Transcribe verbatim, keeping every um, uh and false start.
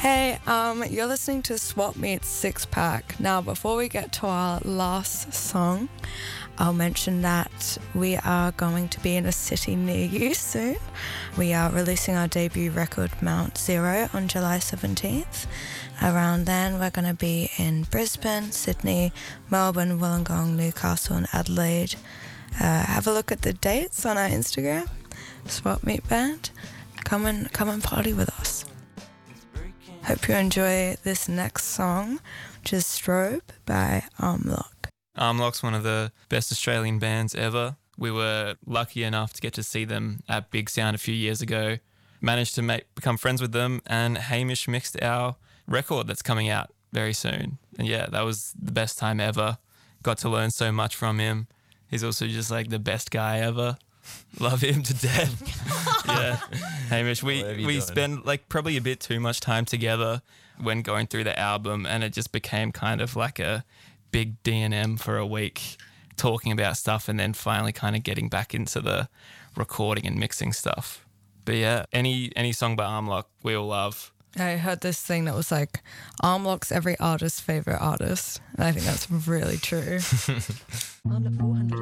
Hey, um, you're listening to Swap Meets Six Pack. Now, before we get to our last song, I'll mention that we are going to be in a city near you soon. We are releasing our debut record, Mount Zero, on July seventeenth. Around then, we're going to be in Brisbane, Sydney, Melbourne, Wollongong, Newcastle and Adelaide. Uh, have a look at the dates on our Instagram, Swap Meet Band. Come and, come and party with us. Hope you enjoy this next song, which is Strobe by Armlock. Armlock's one of the best Australian bands ever. We were lucky enough to get to see them at Big Sound a few years ago. Managed to make, become friends with them, and Hamish mixed our record that's coming out very soon. And yeah, that was the best time ever. Got to learn so much from him. He's also just like the best guy ever. Love him to death. Yeah, Hamish, we, we doing? spent like probably a bit too much time together when going through the album, and it just became kind of like a big D and M for a week, talking about stuff and then finally kind of getting back into the recording and mixing stuff. But yeah, any any song by Armlock we all love. I heard this thing that was like, Armlock's every artist's favourite artist. And I think that's really true. Armlock four hundred